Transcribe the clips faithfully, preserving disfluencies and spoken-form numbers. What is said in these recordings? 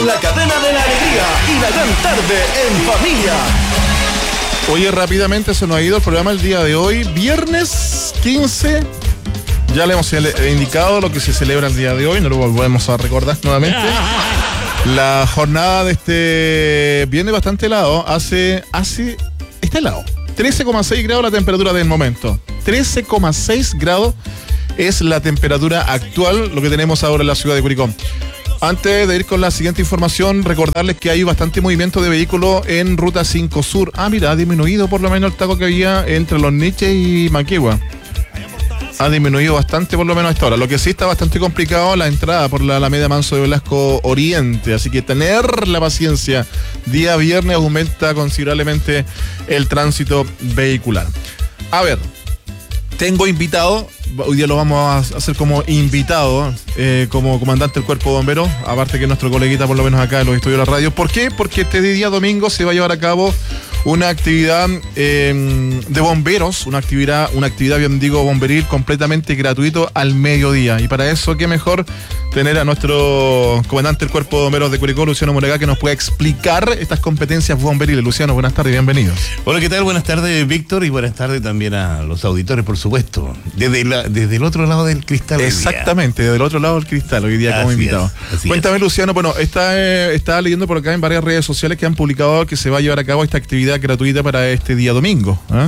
La cadena de la alegría y la gran tarde en familia. Oye, rápidamente se nos ha ido el programa el día de hoy, viernes quince. Ya le hemos indicado lo que se celebra el día de hoy, no lo volvemos a recordar nuevamente. La jornada de este viene bastante helado, hace, hace, está helado. trece coma seis grados la temperatura del momento. trece coma seis grados es la temperatura actual, lo que tenemos ahora en la ciudad de Curicó. Antes de ir con la siguiente información, recordarles que hay bastante movimiento de vehículos en Ruta cinco Sur. Ah, mira, ha disminuido por lo menos el taco que había entre Los Niches y Manquehue. Ha disminuido bastante por lo menos a esta hora. Lo que sí está bastante complicado la entrada por la Alameda Manso de Velasco Oriente. Así que tener la paciencia. Día viernes aumenta considerablemente el tránsito vehicular. A ver, tengo invitado. Hoy día lo vamos a hacer como invitado, eh, como comandante del Cuerpo de Bomberos, aparte que nuestro coleguita por lo menos acá en los estudios de la radio. ¿Por qué? Porque este día domingo se va a llevar a cabo una actividad eh, de bomberos, una actividad, una actividad, bien digo, bomberil completamente gratuito al mediodía. Y para eso, qué mejor tener a nuestro comandante del Cuerpo de Bomberos de Curicó, Luciano Moregá, que nos pueda explicar estas competencias bomberiles. Luciano, buenas tardes, bienvenidos. Hola, ¿qué tal? Buenas tardes, Víctor, y buenas tardes también a los auditores, por supuesto. Desde, la, desde el otro lado del cristal. Exactamente, desde el otro lado del cristal, hoy día como así invitado. Es, Cuéntame, es. Luciano, bueno, está, eh, está leyendo por acá en varias redes sociales que han publicado que se va a llevar a cabo esta actividad gratuita para este día domingo. ¿eh?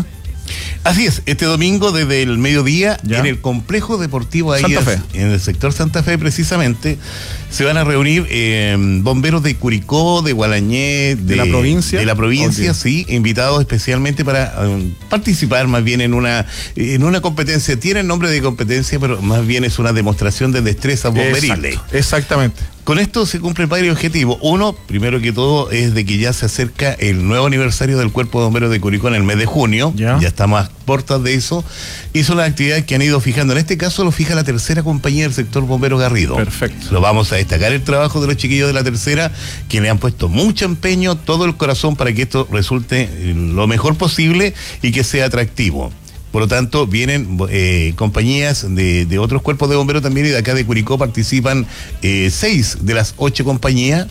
Así es, este domingo desde el mediodía ¿Ya? en el complejo deportivo ahí Santa Fe. en el sector Santa Fe precisamente se van a reunir eh, bomberos de Curicó, de Gualañé, de, de la provincia, de la provincia, okay. sí, invitados especialmente para um, participar más bien en una en una competencia. Tiene el nombre de competencia, pero más bien es una demostración de destreza bomberil. Exacto, exactamente. Con esto se cumplen varios objetivos. Uno, primero que todo, es de que ya se acerca el nuevo aniversario del Cuerpo de Bomberos de Curicó en el mes de junio. Ya, ya estamos a puertas de eso. Y son las actividades que han ido fijando. En este caso lo fija la tercera compañía del sector bombero Garrido. Perfecto. Lo vamos a destacar el trabajo de los chiquillos de la tercera, que le han puesto mucho empeño, todo el corazón para que esto resulte lo mejor posible y que sea atractivo. Por lo tanto, vienen eh, compañías de, de otros cuerpos de bomberos también, y de acá de Curicó participan eh, seis de las ocho compañías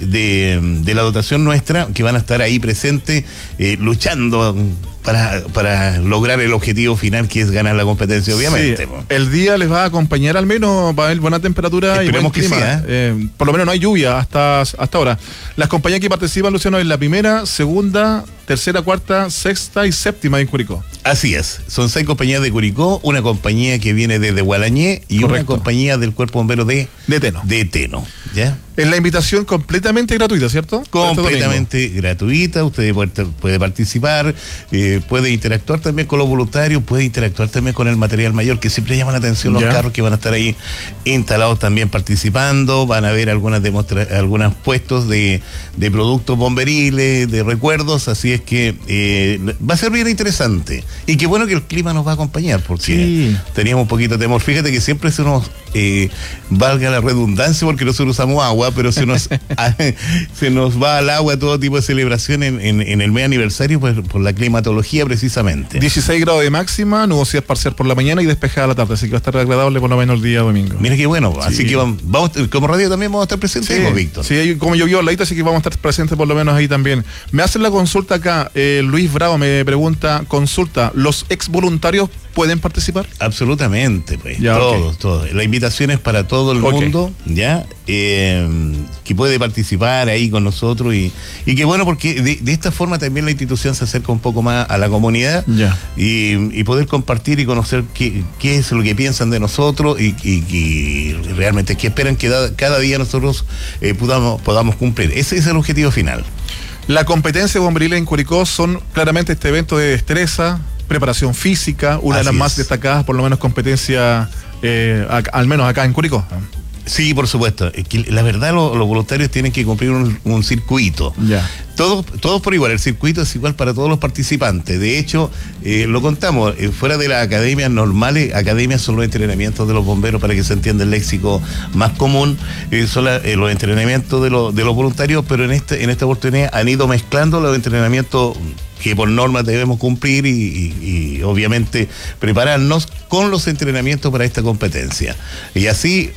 de, de la dotación nuestra, que van a estar ahí presentes, eh, luchando para, para lograr el objetivo final, que es ganar la competencia, obviamente. Sí, el día les va a acompañar, al menos va a haber buena temperatura. Esperemos y buen clima. que sí, ¿eh? Eh, por lo menos no hay lluvia hasta, hasta ahora. Las compañías que participan, Luciano, en la primera, segunda, tercera, cuarta, sexta y séptima en Curicó. Así es, son seis compañías de Curicó, una compañía que viene desde Gualañé y Correcto. Una compañía del Cuerpo Bombero de, de Teno. De Teno, ¿ya? Es la invitación completamente gratuita, ¿cierto? Completamente este gratuita, usted puede, puede participar, eh, puede interactuar también con los voluntarios, puede interactuar también con el material mayor, que siempre llaman la atención los ¿Ya? Carros que van a estar ahí instalados también participando. Van a ver algunas demostra algunos puestos de, de productos bomberiles, de recuerdos, así es que eh, va a ser bien interesante. Y qué bueno que el clima nos va a acompañar, porque sí. teníamos un poquito de temor. Fíjate que siempre se nos, eh, valga la redundancia, porque nosotros usamos agua, pero se nos, a, se nos va al agua todo tipo de celebración en, en, en el mes aniversario, pues, por la climatología precisamente. dieciséis grados de máxima, nubosidad parcial por la mañana y despejada la tarde, así que va a estar agradable por lo menos el día domingo. Mira qué bueno, sí. Así que vamos, vamos, como radio también vamos a estar presentes, sí, ¿no, Víctor? Sí, como yo vivo al ladito, así que vamos a estar presentes por lo menos ahí también. Me hacen la consulta acá, eh, Luis Bravo me pregunta, consulta, ¿los ex voluntarios pueden participar? Absolutamente, pues, ya, todos, okay. todos. La invitación es para todo el okay. mundo, ¿ya? Eh, que puede participar ahí con nosotros y, y que bueno, porque de, de esta forma también la institución se acerca un poco más a la comunidad ya. y, y poder compartir y conocer qué, qué es lo que piensan de nosotros y, y, y realmente qué esperan que da, cada día nosotros eh, podamos, podamos cumplir. Ese es el objetivo final. La competencia bomberil en Curicó son claramente este evento de destreza, preparación física, una Así de las es. más destacadas, por lo menos competencia, eh, a, al menos acá en Curicó. Sí, por supuesto. Es que la verdad lo, los voluntarios tienen que cumplir un, un circuito. Ya. Todos, todos por igual, el circuito es igual para todos los participantes. De hecho, eh, lo contamos, eh, fuera de las academias normales, academias son los entrenamientos de los bomberos, para que se entienda el léxico más común, eh, son la, eh, los entrenamientos de, lo, de los voluntarios, pero en este en esta oportunidad han ido mezclando los entrenamientos que por norma debemos cumplir y, y, y obviamente prepararnos con los entrenamientos para esta competencia. Y así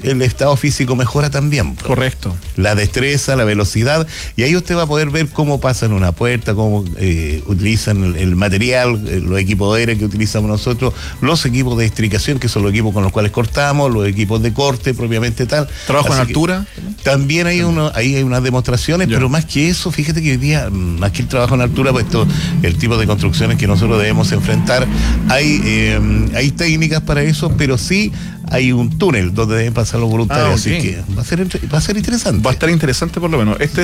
el estado físico mejora también. Correcto. La destreza, la velocidad, y ahí usted va a poder ver cómo pasan una puerta, cómo eh, utilizan el, el material, eh, los equipos de aire que utilizamos nosotros, los equipos de estricación, que son los equipos con los cuales cortamos, los equipos de corte propiamente tal. ¿Trabajo en altura? También hay, uno, ahí hay unas demostraciones, ya. Pero más que eso, fíjate que hoy día, más que el trabajo en altura, pues esto, el tipo de construcciones que nosotros debemos enfrentar, hay, eh, hay técnicas para eso, pero sí hay un túnel donde deben pasar los voluntarios, ah, okay. Así que va a ser va a ser interesante. Va a estar interesante por lo menos. Este